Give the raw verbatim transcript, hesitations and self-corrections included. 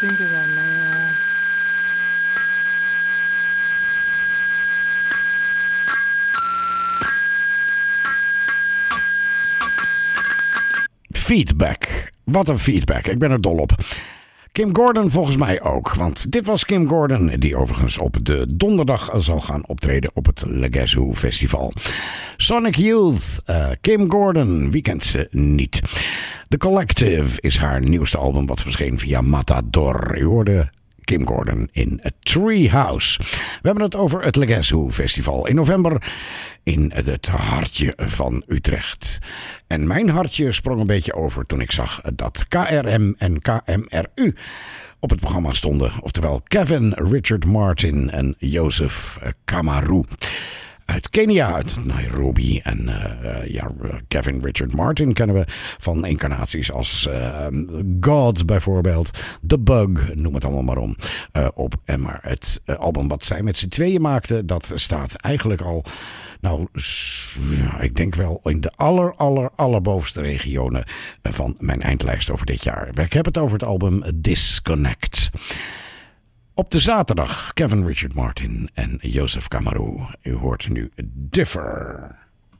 think of that, man. Feedback. Wat een feedback. Ik ben er dol op. Kim Gordon volgens mij ook. Want dit was Kim Gordon, die overigens op de donderdag zal gaan optreden op het Legacy Festival. Sonic Youth, uh, Kim Gordon, wie kent ze niet? The Collective is haar nieuwste album wat verscheen via Matador. U hoorde Kim Gordon in Treehouse. We hebben het over het Legacy Festival in november in het hartje van Utrecht. En mijn hartje sprong een beetje over toen ik zag dat K R M en K M R U op het programma stonden. Oftewel Kevin Richard Martin en Joseph Kamaru. Uit Kenia, uit Nairobi. En uh, ja, Kevin Richard Martin kennen we van incarnaties als uh, God bijvoorbeeld. The Bug, noem het allemaal maar om. Uh, op. En maar het uh, album wat zij met z'n tweeën maakten, dat staat eigenlijk al, nou, ja, ik denk wel in de aller, aller, allerbovenste regionen van mijn eindlijst over dit jaar. Ik heb het over het album Disconnect. Op de zaterdag Kevin Richard Martin en Joseph Kamaru. U hoort nu Differ.